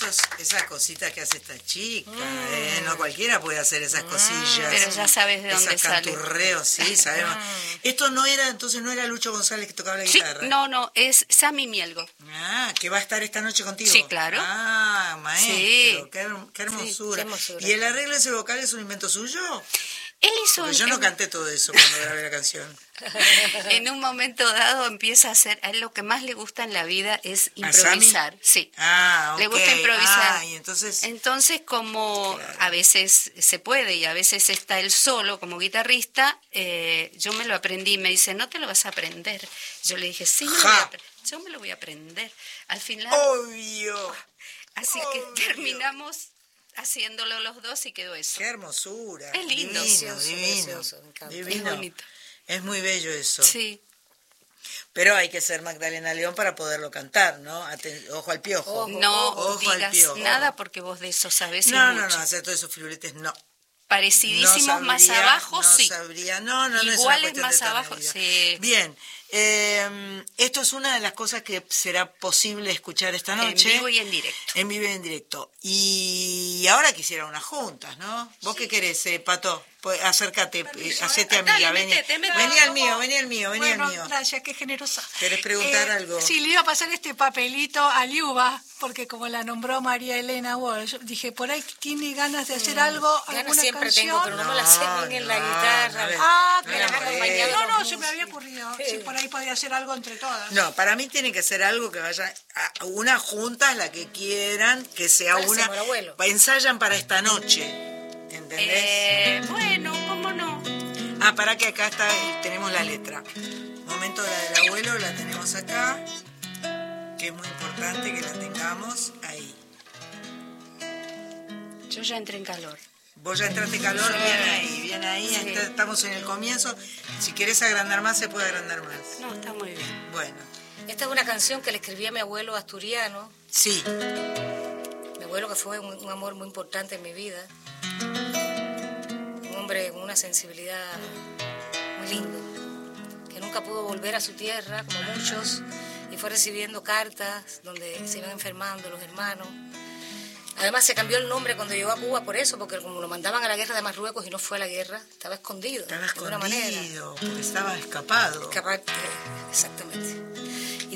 esas cositas que hace esta chica, no cualquiera puede hacer esas cosillas. Pero ya sabes de dónde sale. Canturreos, sí, sabemos. Esto no era, entonces no era Lucho González que tocaba la guitarra. No, es Sammy Mielgo. Que va a estar esta noche contigo. Sí, claro. Maestro, Sí. qué hermosura. Sí, qué hermosura. ¿Y el arreglo de ese vocal es un invento suyo? Él hizo Porque yo no canté todo eso cuando grabé la canción. En un momento dado empieza a hacer, a él lo que más le gusta en la vida es improvisar. Sí. Ok. Le gusta improvisar. Y entonces como a veces se puede y a veces está él solo como guitarrista, yo me lo aprendí. Me dice, ¿no te lo vas a aprender? Yo le dije, sí, yo me lo voy a aprender. Al final... Obvio. Así que terminamos haciéndolo los dos y quedó eso. ¡Qué hermosura! Es lindo. Divino. Es bonito. Es muy bello eso. Sí. Pero hay que ser Magdalena León para poderlo cantar, ¿no? Ojo al piojo. No digas nada porque vos de eso sabés. No, hacer todos esos firuletes, no. Parecidísimos, no sabría, más abajo, sí. Sabría, iguales más abajo, sí. Bien, esto es una de las cosas que será posible escuchar esta noche. En vivo y en directo. En vivo y en directo. Y ahora quisiera unas juntas, ¿no? ¿Vos qué querés, Pato? Pues acércate, hacete amiga, vení al mío. Bueno, gracias, qué generosa. ¿Querés preguntar algo? Sí, le iba a pasar este papelito a Liuba, porque como la nombró María Elena Walsh, dije, por ahí tiene ganas de hacer algo, alguna siempre canción. Tengo, pero no me la sé bien en la guitarra. No, se me había ocurrido. Sí. Si por ahí podía hacer algo entre todas. No, para mí tiene que ser algo que vaya a una junta, la que quieran, que sea una... Ensayan para esta noche, ¿entendés? Bueno, ¿cómo no? Para que acá tenemos la letra. Momento de la del abuelo, la tenemos acá, que es muy importante que la tengamos ahí. Yo ya entré en calor. Vos ya entraste en calor, bien ahí, sí. Estamos en el comienzo. Si querés agrandar más, se puede agrandar más. No, está muy bien. Bueno. Esta es una canción que le escribí a mi abuelo asturiano. Sí. Mi abuelo, que fue un amor muy importante en mi vida. Un hombre con una sensibilidad muy lindo, que nunca pudo volver a su tierra, como muchos, y fue recibiendo cartas donde se iban enfermando los hermanos. Además se cambió el nombre cuando llegó a Cuba por eso, porque como lo mandaban a la guerra de Marruecos y no fue a la guerra, estaba escondido. Estaba escondido, porque estaba escapado. Exactamente.